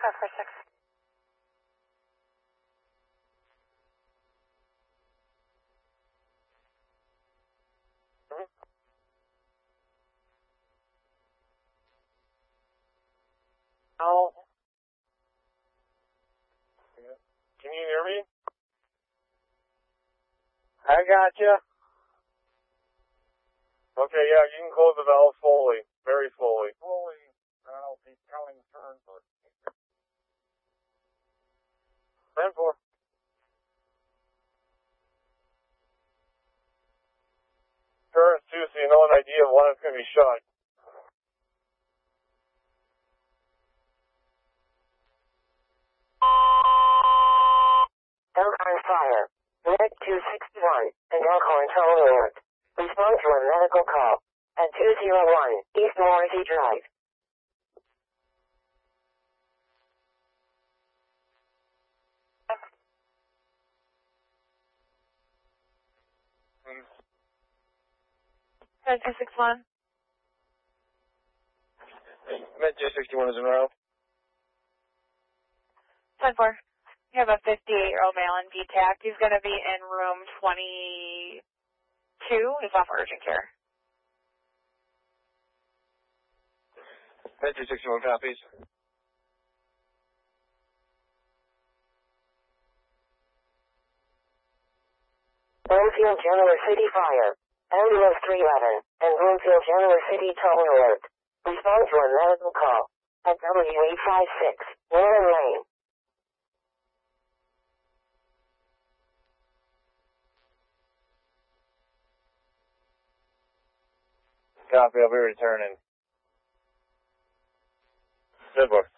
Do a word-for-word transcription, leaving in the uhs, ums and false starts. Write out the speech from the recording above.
five four six. Oh. Can you hear me? I got you. Okay, yeah, you can close the valve slowly, very slowly. Slowly, I'll be counting turns. ten four. Turns two, so you know an idea of when it's going to be shut. Elkhorn Fire. Unit two sixty-one, and Elkhorn Toll Alert. Respond to a medical call at two oh one East Morrissey Drive. Med two six one. Med two sixty-one is en route. ten four. You have a fifty-eight-year-old male in D TAC. He's going to be in room twenty-two. He's off urgent care. Med two sixty-one copies. Bloomfield General City Fire. Ambulance three eleven, and Bloomfield General City Toll Alert. Respond to a medical call at W eight five six, Warren Lane. Copy, I'll be returning. Good book.